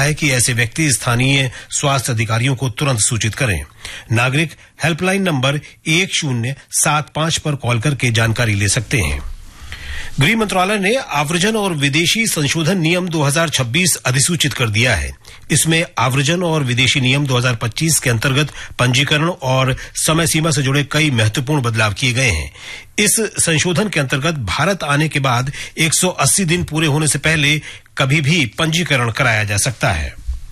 है कि ऐसे व्यक्ति स्थानीय स्वास्थ्य अधिकारियों को तुरंत सूचित करें। नागरिक हेल्पलाइन नंबर 1075 पर कॉल करके जानकारी ले सकते हैं। गृह मंत्रालय ने आव्रजन और विदेशी संशोधन नियम 2026 अधिसूचित कर दिया है। इसमें आव्रजन और विदेशी नियम 2025 के अंतर्गत पंजीकरण और समय सीमा से जुड़े कई महत्वपूर्ण बदलाव किए गए हैं। इस संशोधन के अंतर्गत भारत आने के बाद 180 दिन पूरे होने से पहले कभी भी पंजीकरण कराया जा सकता है।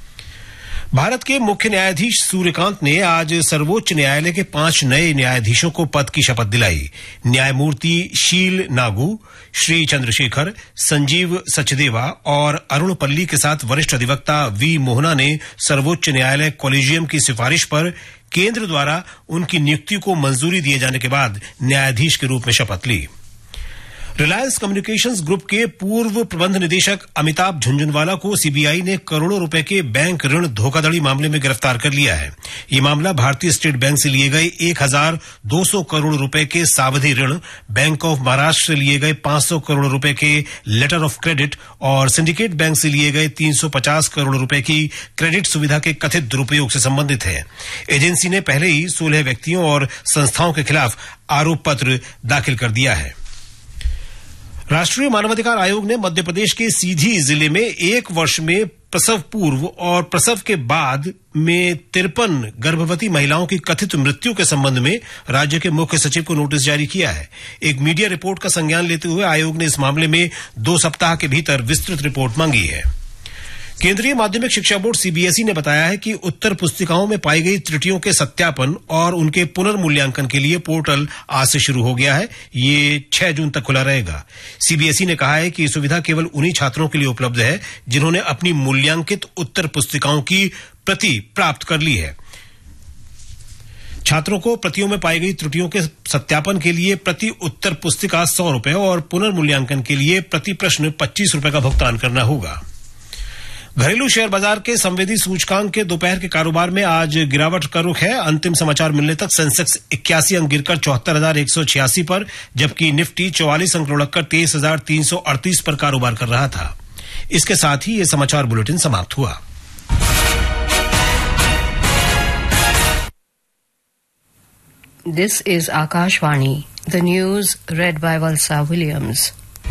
भारत के मुख्य न्यायाधीश सूर्यकांत ने आज सर्वोच्च न्यायालय के 5 नए न्यायाधीशों को पद की शपथ दिलाई। न्यायमूर्ति शील नागू, श्री चंद्रशेखर, संजीव सचदेवा और अरुण पल्ली के साथ वरिष्ठ अधिवक्ता वी मोहना ने सर्वोच्च न्यायालय कॉलेजियम की सिफारिश पर केंद्र द्वारा उनकी नियुक्ति को मंजूरी दिए जाने के बाद न्यायाधीश के रूप में शपथ ली। रिलायंस कम्युनिकेशंस ग्रुप के पूर्व प्रबंध निदेशक अमिताभ झुंझुनवाला को सीबीआई ने करोड़ों रुपए के बैंक ऋण धोखाधड़ी मामले में गिरफ्तार कर लिया है। ये मामला भारतीय स्टेट बैंक से लिए गए 1200 करोड़ रुपए के सावधि ऋण, बैंक ऑफ महाराष्ट्र से लिए गए 500 करोड़ रुपए के लेटर ऑफ क्रेडिट और सिंडिकेट बैंक से लिए गए 350 करोड़ रुपए की क्रेडिट सुविधा के कथित दुरुपयोग से संबंधित है। एजेंसी ने पहले ही 16 व्यक्तियों और संस्थाओं के खिलाफ आरोप पत्र दाखिल कर दिया है। राष्ट्रीय मानवाधिकार आयोग ने मध्य प्रदेश के सीधी जिले में 1 वर्ष में प्रसव पूर्व और प्रसव के बाद में 53 गर्भवती महिलाओं की कथित मृत्यु के संबंध में राज्य के मुख्य सचिव को नोटिस जारी किया है। एक मीडिया रिपोर्ट का संज्ञान लेते हुए आयोग ने इस मामले में 2 सप्ताह के भीतर विस्तृत रिपोर्ट मांगी है। केंद्रीय माध्यमिक शिक्षा बोर्ड सीबीएसई ने बताया है कि उत्तर पुस्तिकाओं में पाई गई त्रुटियों के सत्यापन और उनके पुनर्मूल्यांकन के लिए पोर्टल आज से शुरू हो गया है। ये 6 जून तक खुला रहेगा। सीबीएसई ने कहा है कि ये सुविधा केवल उन्हीं छात्रों के लिए उपलब्ध है जिन्होंने अपनी मूल्यांकित उत्तर पुस्तिकाओं की प्रति प्राप्त कर ली है। छात्रों को प्रतियों में पाई गई त्रुटियों के सत्यापन के लिए प्रति उत्तर पुस्तिका 100 रुपए और पुनर्मूल्यांकन के लिए प्रति प्रश्न 25 रुपए का भुगतान करना होगा। घरेलू शेयर बाजार के संवेदी सूचकांक के दोपहर के कारोबार में आज गिरावट का रुख है। अंतिम समाचार मिलने तक सेंसेक्स 81 अंक गिरकर 74,186 पर, जबकि निफ्टी 44 अंक लुढ़ककर 23,338 पर कारोबार कर रहा था। इसके साथ ही ये समाचार बुलेटिन समाप्त हुआ। This is Akashvani, the news red bye Valsa Williams.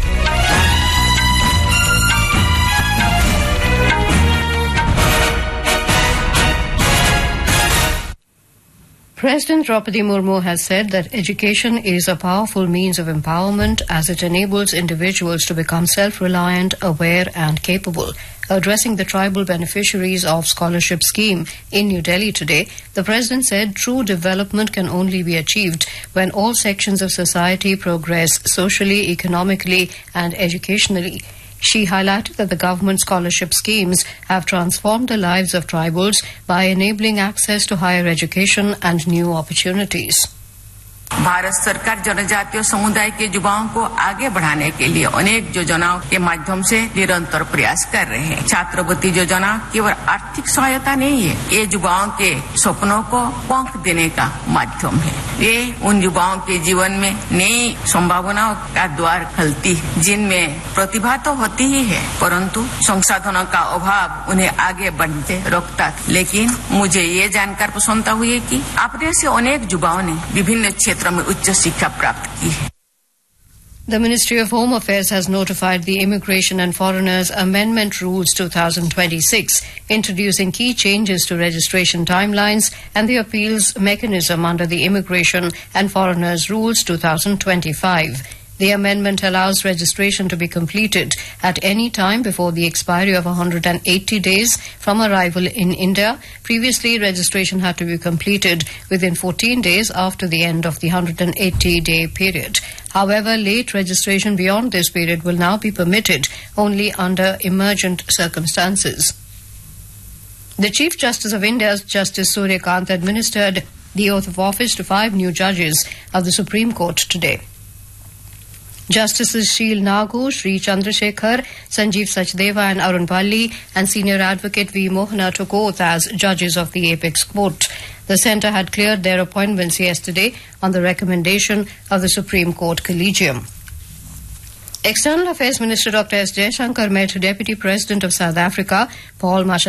President Draupadi Murmu has said that education is a powerful means of empowerment as it enables individuals to become self-reliant, aware and capable. Addressing the tribal beneficiaries of scholarship scheme in New Delhi today, the President said true development can only be achieved when all sections of society progress socially, economically and educationally. She highlighted that the government scholarship schemes have transformed the lives of tribals by enabling access to higher education and new opportunities. Bharat सरकार जनजातीय समुदाय के युवाओं को आगे बढ़ाने के लिए अनेक योजनाओं के माध्यम से निरंतर प्रयास कर रहे हैं। छात्रवृत्ति योजना केवल आर्थिक सहायता नहीं है, ये युवाओं के सपनों को पंख देने का माध्यम है। ये उन युवाओं के जीवन में नई संभावनाओं का द्वार खोलती है, जिनमें प्रतिभा तो होती ही है परंतु संसाधनों का अभाव उन्हें आगे बढ़ते रोकता है। लेकिन मुझे ये जानकर प्रसन्नता हुई कि अपने से अनेक युवाओं ने विभिन्न क्षेत्र में उच्च शिक्षा प्राप्त की है। The Ministry of Home Affairs has notified the Immigration and Foreigners Amendment Rules 2026, introducing key changes to registration timelines and the appeals mechanism under the Immigration and Foreigners Rules 2025. The amendment allows registration to be completed at any time before the expiry of 180 days from arrival in India. Previously, registration had to be completed within 14 days after the end of the 180-day period. However, late registration beyond this period will now be permitted only under emergent circumstances. The Chief Justice of India, Justice Surya Kant, administered the oath of office to 5 new judges of the Supreme Court today. Justices Sheel Nagu, Sri Chandrasekhar, Sanjeev Sachdeva and Arun Palli and Senior Advocate V. Mohana took oath as judges of the Apex Court. The centre had cleared their appointments yesterday on the recommendation of the Supreme Court Collegium. External Affairs Minister Dr. S. Jaishankar met Deputy President of South Africa, Paul